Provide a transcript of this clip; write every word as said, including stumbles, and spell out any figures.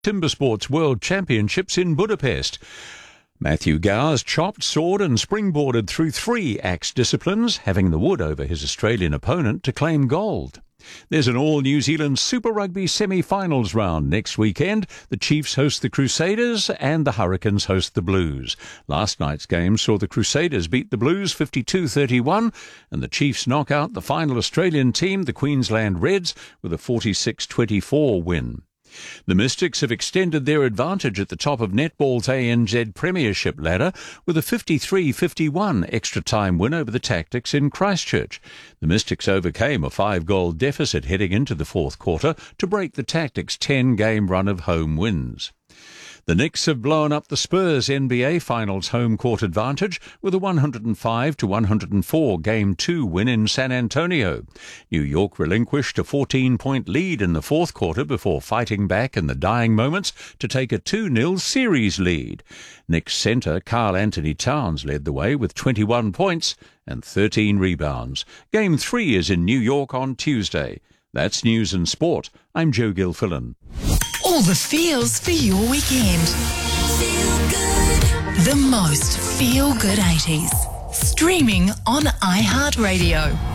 Timber Sports World Championships in Budapest. Matthew Gowers chopped, soared and springboarded through three axe disciplines, having the wood over his Australian opponent to claim gold. There's an all-New Zealand Super Rugby semi-finals round next weekend. The Chiefs host the Crusaders and the Hurricanes host the Blues. Last night's game saw the Crusaders beat the Blues fifty-two thirty-one and the Chiefs knock out the final Australian team, the Queensland Reds, with a forty-six twenty-four win. The Mystics have extended their advantage at the top of netball's A N Z Premiership ladder with a fifty-three fifty-one extra-time win over the Tactics in Christchurch. The Mystics overcame a five-goal deficit heading into the fourth quarter to break the Tactics' ten-game run of home wins. The Knicks have blown up the Spurs N B A Finals home court advantage with a one hundred five to one hundred four Game two win in San Antonio. New York relinquished a fourteen-point lead in the fourth quarter before fighting back in the dying moments to take a two nil series lead. Knicks centre Karl Anthony Towns led the way with twenty-one points and thirteen rebounds. Game three is in New York on Tuesday. That's News and Sport. I'm Joe Gilfillan. All the feels for your weekend. Feel good. The most feel-good eighties. Streaming on iHeartRadio.